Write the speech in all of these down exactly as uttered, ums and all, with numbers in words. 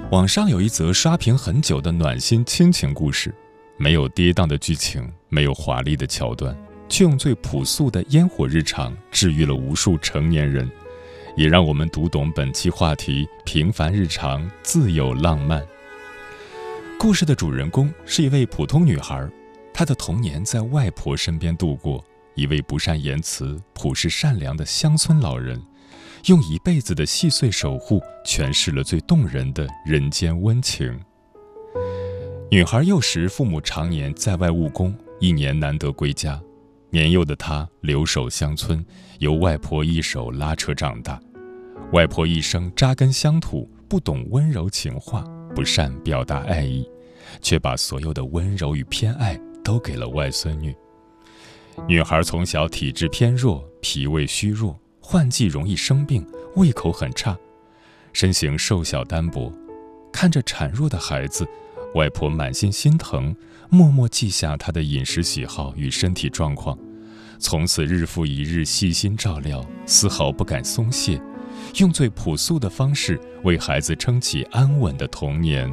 网上有一则刷屏很久的暖心亲情故事，没有跌宕的剧情，没有华丽的桥段，却用最朴素的烟火日常治愈了无数成年人，也让我们读懂本期话题：平凡日常自有浪漫。故事的主人公是一位普通女孩，她的童年在外婆身边度过，一位不善言辞、朴实善良的乡村老人，用一辈子的细碎守护诠释了最动人的人间温情。女孩幼时父母常年在外务工，一年难得归家，年幼的她留守乡村，由外婆一手拉扯长大。外婆一生扎根乡土，不懂温柔情话，不善表达爱意，却把所有的温柔与偏爱都给了外孙女。女孩从小体质偏弱，脾胃虚弱，换季容易生病，胃口很差，身形瘦小单薄。看着孱弱的孩子，外婆满心心疼，默默记下她的饮食喜好与身体状况，从此日复一日细心照料，丝毫不敢松懈，用最朴素的方式为孩子撑起安稳的童年。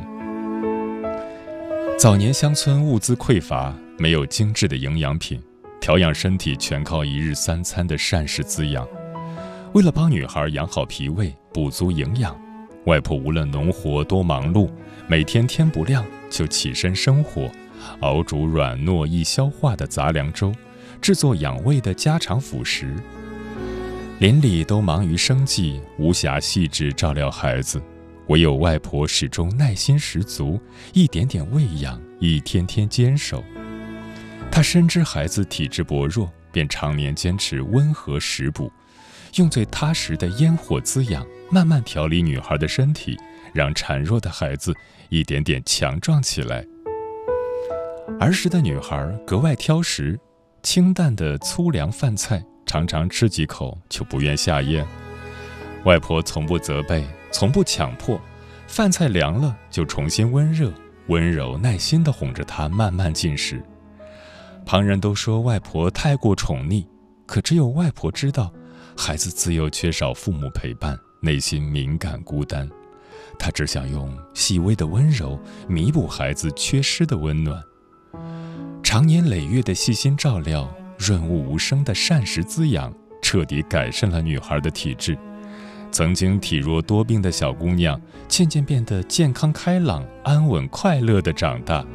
早年乡村物资匮乏，没有精致的营养品，调养身体全靠一日三餐的膳食滋养。为了帮女孩养好脾胃，补足营养，外婆无论农活多忙碌，每天天不亮就起身生火，熬煮软糯易消化的杂粮粥，制作养胃的家常辅食。邻里都忙于生计，无暇细致照料孩子，唯有外婆始终耐心十足，一点点喂养，一天天坚守。她深知孩子体质薄弱，便常年坚持温和食补，用最踏实的烟火滋养，慢慢调理女孩的身体，让孱弱的孩子一点点强壮起来。儿时的女孩格外挑食，清淡的粗粮饭菜常常吃几口就不愿下咽。外婆从不责备，从不强迫，饭菜凉了就重新温热，温柔耐心地哄着她慢慢进食。旁人都说外婆太过宠溺，可只有外婆知道，孩子自幼缺少父母陪伴，内心敏感孤单，她只想用细微的温柔弥补孩子缺失的温暖。长年累月的细心照料，润物无声的膳食滋养，彻底改善了女孩的体质。曾经体弱多病的小姑娘，渐渐变得健康开朗、安稳快乐地长大。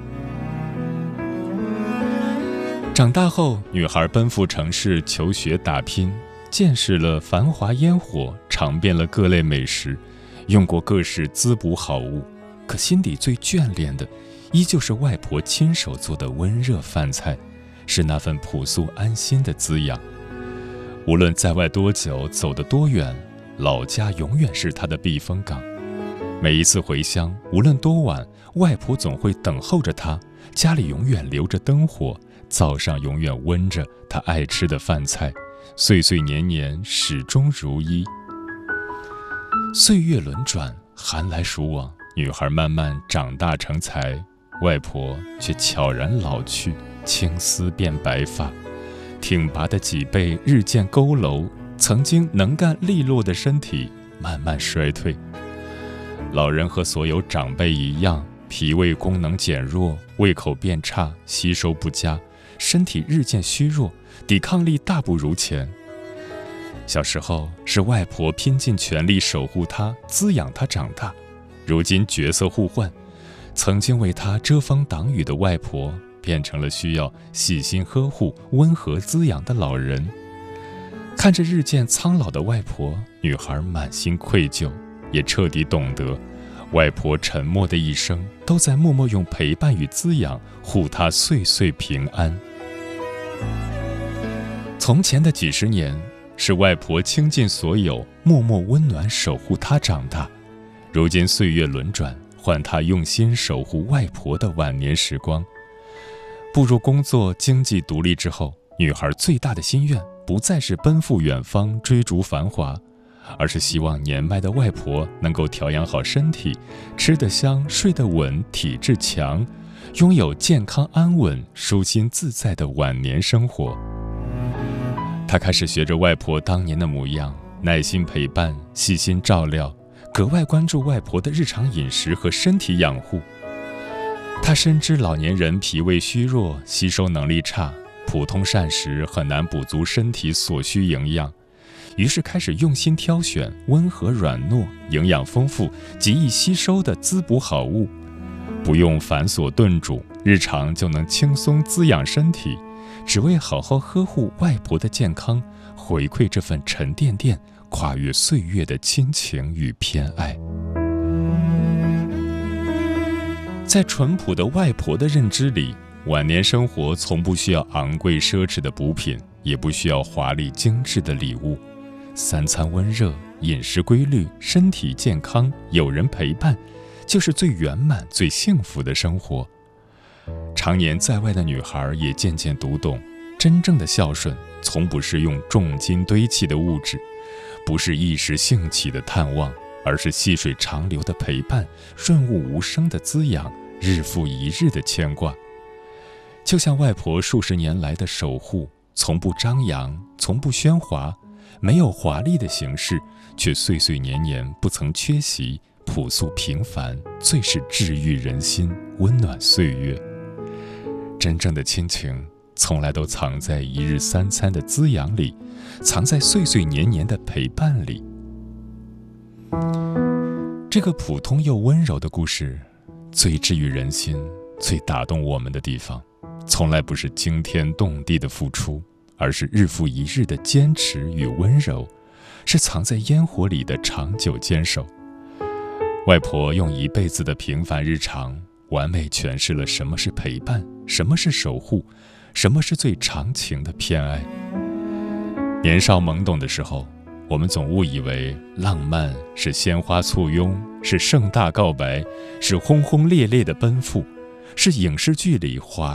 长大后，女孩奔赴城市求学打拼，见识了繁华烟火，尝遍了各类美食，用过各式滋补好物，可心底最眷恋的，依旧是外婆亲手做的温热饭菜，是那份朴素安心的滋养。无论在外多久，走得多远，老家永远是她的避风港。每一次回乡，无论多晚，外婆总会等候着她，家里永远留着灯火，灶上永远温着她爱吃的饭菜，岁岁年年始终如一。岁月轮转，寒来暑往，女孩慢慢长大成才，外婆却悄然老去，青丝变白发，挺拔的脊背日渐佝偻，曾经能干利落的身体慢慢衰退。老人和所有长辈一样，脾胃功能减弱，胃口变差，吸收不佳，身体日渐虚弱，抵抗力大不如前。小时候是外婆拼尽全力守护她，滋养她长大，如今角色互换，曾经为她遮风挡雨的外婆，变成了需要细心呵护、温和滋养的老人。看着日渐苍老的外婆，女孩满心愧疚，也彻底懂得，外婆沉默的一生，都在默默用陪伴与滋养护她岁岁平安。从前的几十年，是外婆倾尽所有，默默温暖守护她长大。如今岁月轮转，换她用心守护外婆的晚年时光。步入工作、经济独立之后，女孩最大的心愿不再是奔赴远方追逐繁华，而是希望年迈的外婆能够调养好身体，吃得香，睡得稳，体质强，拥有健康安稳、舒心自在的晚年生活。她开始学着外婆当年的模样，耐心陪伴，细心照料， 格外关注外婆的日常饮食和身体养护。她深知老年人脾胃虚弱，吸收能力差，普通膳食很难补足身体所需营养，于是开始用心挑选温和软糯、营养丰富、极易吸收的滋补好物，不用繁琐炖煮，日常就能轻松滋养身体，只为好好呵护外婆的健康，回馈这份沉甸甸、跨越岁月的亲情与偏爱。在淳朴的外婆的认知里，晚年生活从不需要昂贵奢侈的补品，也不需要华丽精致的礼物，三餐温热，饮食规律，身体健康，有人陪伴，就是最圆满、最幸福的生活。常年在外的女孩也渐渐读懂，真正的孝顺从不是用重金堆砌的物质，不是一时兴起的探望，而是细水长流的陪伴，润物无声的滋养，日复一日的牵挂。就像外婆数十年来的守护，从不张扬，从不喧哗，没有华丽的形式，却岁岁年年不曾缺席，朴素平凡，最是治愈人心，温暖岁月。真正的亲情从来都藏在一日三餐的滋养里，藏在岁岁年年的陪伴里。这个普通又温柔的故事，最治愈人心，最打动我们的地方，从来不是惊天动地的付出，而是日复一日的坚持与温柔，是藏在烟火里的长久坚守。外婆用一辈子的平凡日常，完美诠释了什么是陪伴，什么是守护，什么是最长情的偏爱。年少懵懂的时候，我们总误以为浪漫是鲜花簇拥，是盛大告白，是轰轰烈烈的奔赴，是影视剧里华